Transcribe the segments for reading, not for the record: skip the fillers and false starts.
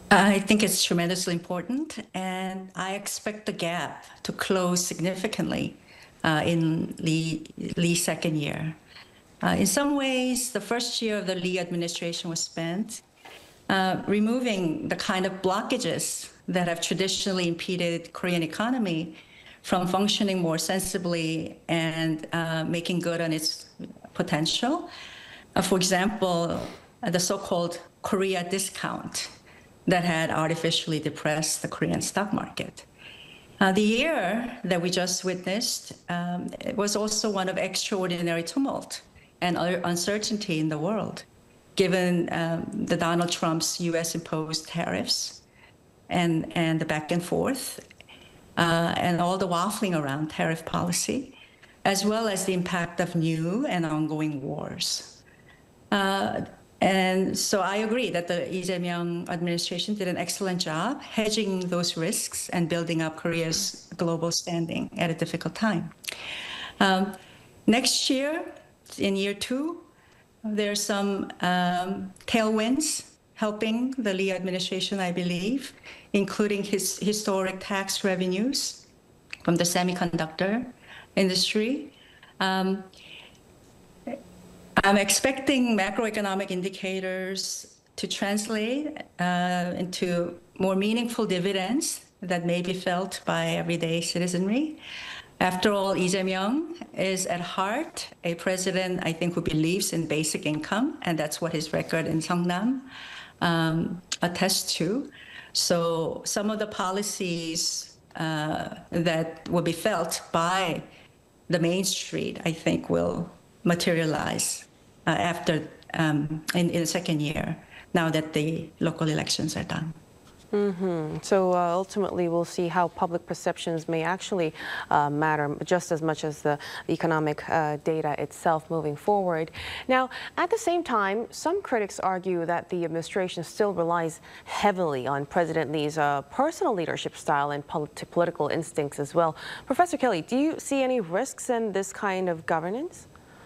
I think it's tremendously important, and I expect the gap to close significantly in Lee's second year. In some ways, the first year of the Lee administration was spent removing the kind of blockages that have traditionally impeded Korean economy from functioning more sensibly and making good on its potential. For example, the so-called Korea discount that had artificially depressed the Korean stock market. The year that we just witnessed it was also one of extraordinary tumult and uncertainty in the world, given the Donald Trump's U.S.-imposed tariffs and the back and forth and all the waffling around tariff policy, as well as the impact of new and ongoing wars. And so I agree that the Lee Jae-myung administration did an excellent job hedging those risks and building up Korea's global standing at a difficult time. Next year, in year two, there's some tailwinds helping the Lee administration, I believe, including his historic tax revenues from the semiconductor industry. I'm expecting macroeconomic indicators to translate into more meaningful dividends that may be felt by everyday citizenry. After all, Lee Jae-myung is at heart a president, I think, who believes in basic income, and that's what his record in Seongnam attests to. So some of the policies that will be felt by the Main Street, I think, will materialize after in the second year, now that the local elections are done. So ultimately, we'll see how public perceptions may actually matter just as much as the economic data itself moving forward. Now, at the same time, some critics argue that the administration still relies heavily on President Lee's personal leadership style and political instincts as well. Professor Kelly, do you see any risks in this kind of governance?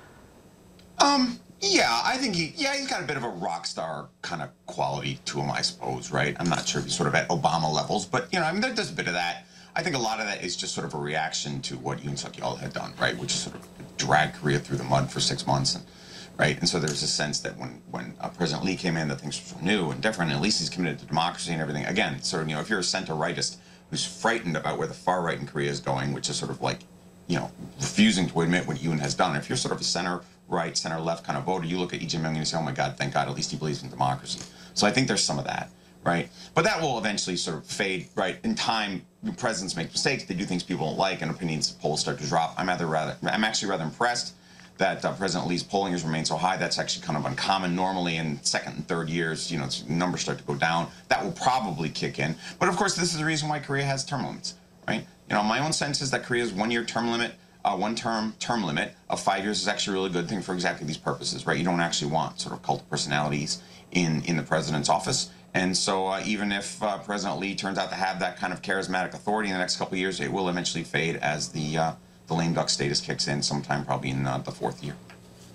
Yeah, I think he's got a bit of a rock star kind of quality to him, I suppose, right? I'm not sure if he's sort of at Obama levels, but, you know, I mean, there's a bit of that. I think a lot of that is just sort of a reaction to what Yoon Suk-yeol had done, right? Which is sort of drag Korea through the mud for 6 months, and, right? And so there's a sense that when President Lee came in, that things were new and different, and at least he's committed to democracy and everything. Again, sort of, you know, if you're a center-rightist who's frightened about where the far right in Korea is going, which is sort of like, you know, refusing to admit what Yoon has done. If you're sort of a center-right, center-left kind of voter, you look at Lee Jae-myung and you say, oh my God, thank God, at least he believes in democracy. So I think there's some of that, right? But that will eventually sort of fade, right? In time, presidents make mistakes, they do things people don't like, and opinions polls start to drop. I'm actually rather impressed that President Lee's polling has remained so high. That's actually kind of uncommon. Normally in second and third years, you know, numbers start to go down. That will probably kick in. But of course, this is the reason why Korea has term limits, right? You know, my own sense is that Korea's one-year term limit, term limit of 5 years is actually a really good thing for exactly these purposes, right? You don't actually want sort of cult of personalities in the president's office. And so even if President Lee turns out to have that kind of charismatic authority in the next couple of years, it will eventually fade as the lame duck status kicks in sometime probably in the fourth year.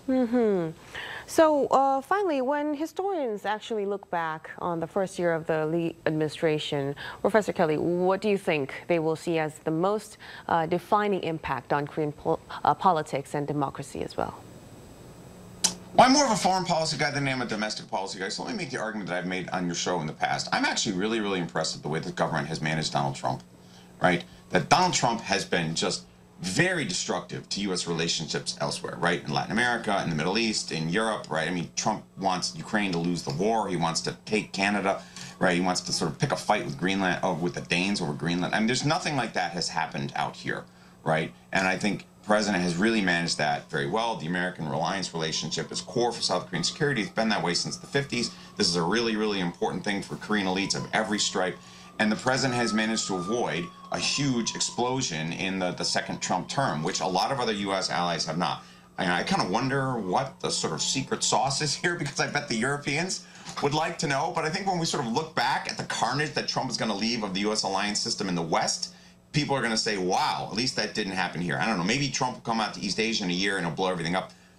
So finally, when historians actually look back on the first year of the Lee administration, Professor Kelly, what do you think they will see as the most defining impact on Korean politics and democracy as well? Well, I'm more of a foreign policy guy than I am a domestic policy guy, so let me make the argument that I've made on your show in the past. I'm actually really, really impressed with the way the government has managed Donald Trump, right? That Donald Trump has been just very destructive to U.S. relationships elsewhere, right? In Latin America, in the Middle East, in Europe, right? I mean, Trump wants Ukraine to lose the war. He wants to take Canada, right? He wants to sort of pick a fight with Greenland, with the Danes over Greenland. I mean, there's nothing like that has happened out here, right? And I think the president has really managed that very well. The American reliance relationship is core for South Korean security. It's been that way since the 50s. This is a really, really important thing for Korean elites of every stripe. And the president has managed to avoid a huge explosion in the second Trump term, which a lot of other U.S. allies have not. And I kind of wonder what the sort of secret sauce is here, because I bet the Europeans would like to know. But I think when we sort of look back at the carnage that Trump is going to leave of the U.S. alliance system in the West, people are going to say, wow, at least that didn't happen here. I don't know, maybe Trump will come out to East Asia in a year and he'll blow everything up.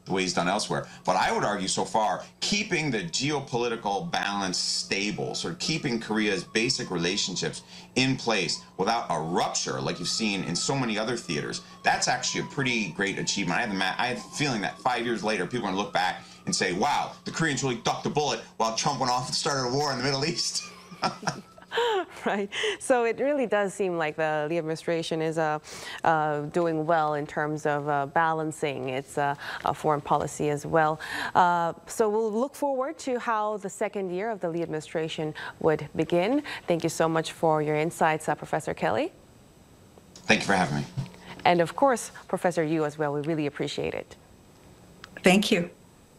the way he's done elsewhere. But I would argue so far, keeping the geopolitical balance stable, sort of keeping Korea's basic relationships in place without a rupture like you've seen in so many other theaters, that's actually a pretty great achievement. I have a feeling that 5 years later, people are going to look back and say, wow, the Koreans really ducked the bullet while Trump went off and started a war in the Middle East. Right. So it really does seem like the Lee administration is doing well in terms of balancing its foreign policy as well. So we'll look forward to how the second year of the Lee administration would begin. Thank you so much for your insights, Professor Kelly. Thank you for having me. And of course, Professor Yu as well. We really appreciate it. Thank you.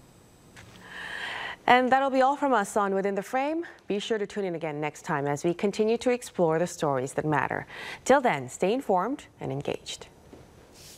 And that'll be all from us on Within the Frame. Be sure to tune in again next time as we continue to explore the stories that matter. Till then, stay informed and engaged.